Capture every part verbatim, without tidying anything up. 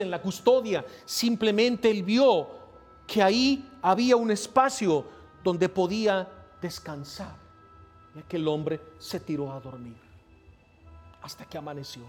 en la custodia, simplemente él vio que ahí había un espacio donde podía descansar. Y aquel hombre se tiró a dormir hasta que amaneció.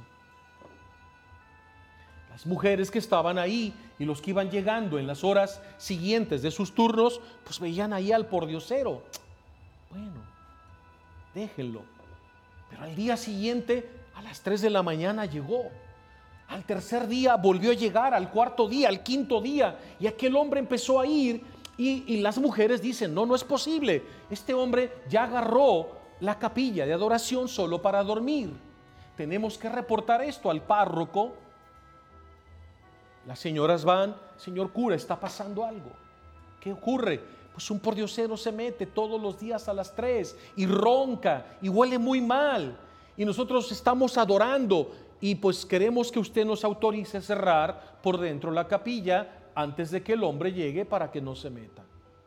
Las mujeres que estaban ahí y los que iban llegando en las horas siguientes de sus turnos, pues veían ahí al pordiosero. Bueno, déjenlo. Pero al día siguiente, a las tres de la mañana llegó. Al tercer día volvió a llegar, al cuarto día, al quinto día, y aquel hombre empezó a ir y, y las mujeres dicen, no, no es posible, este hombre ya agarró la capilla de adoración solo para dormir. Tenemos que reportar esto al párroco. Las señoras van, señor cura, está pasando algo. ¿Qué ocurre? Pues un pordiosero se mete todos los días a las tres y ronca y huele muy mal. Y nosotros estamos adorando y pues queremos que usted nos autorice a cerrar por dentro la capilla antes de que el hombre llegue para que no se meta.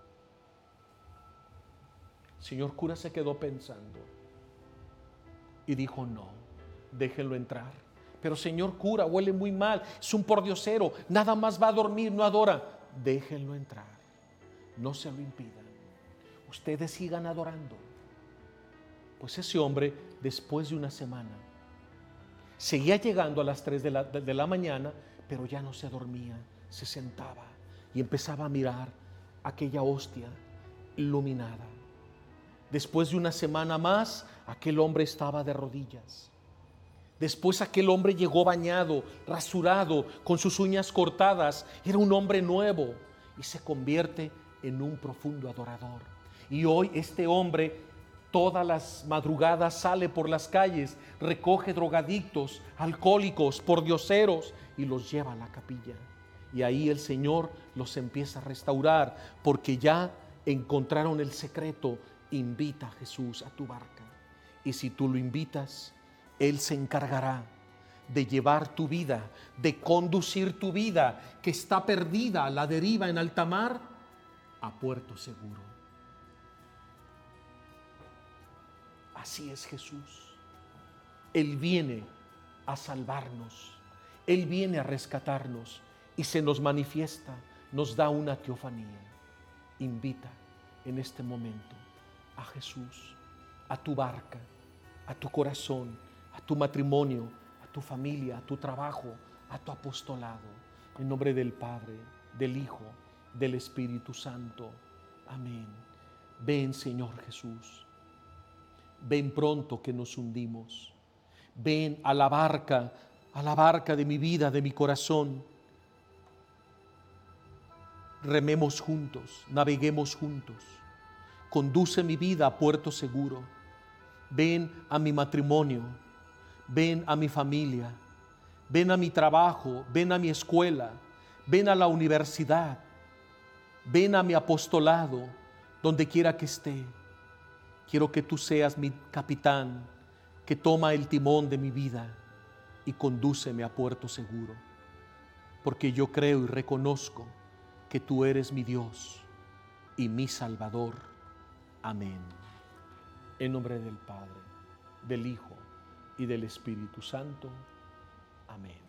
El señor cura se quedó pensando y dijo, no, déjenlo entrar. Pero señor cura, huele muy mal, es un pordiosero, nada más va a dormir, no adora. Déjenlo entrar, no se lo impidan. Ustedes sigan adorando. Pues ese hombre, después de una semana, seguía llegando a las tres de la, de la mañana, pero ya no se dormía, se sentaba y empezaba a mirar aquella hostia iluminada. Después de una semana más, aquel hombre estaba de rodillas. Después aquel hombre llegó bañado, rasurado, con sus uñas cortadas. Era un hombre nuevo y se convierte en un profundo adorador. Y hoy este hombre todas las madrugadas sale por las calles, recoge drogadictos, alcohólicos, pordioseros y los lleva a la capilla. Y ahí el Señor los empieza a restaurar porque ya encontraron el secreto. Invita a Jesús a tu barca. Y si tú lo invitas, Él se encargará de llevar tu vida, de conducir tu vida que está perdida a la deriva en alta mar a puerto seguro. Así es Jesús. Él viene a salvarnos. Él viene a rescatarnos y se nos manifiesta, nos da una teofanía. Invita en este momento a Jesús, a tu barca, a tu corazón, a tu matrimonio, a tu familia, a tu trabajo, a tu apostolado. En nombre del Padre, del Hijo, del Espíritu Santo. Amén. Ven, Señor Jesús. Ven pronto que nos hundimos. Ven a la barca, a la barca de mi vida, de mi corazón. Rememos juntos, naveguemos juntos. Conduce mi vida a puerto seguro. Ven a mi matrimonio, ven a mi familia, ven a mi trabajo, ven a mi escuela, ven a la universidad, ven a mi apostolado, donde quiera que esté. Quiero que tú seas mi capitán, que toma el timón de mi vida y condúceme a puerto seguro, porque yo creo y reconozco que tú eres mi Dios y mi Salvador. Amén. En nombre del Padre, del Hijo y del Espíritu Santo. Amén.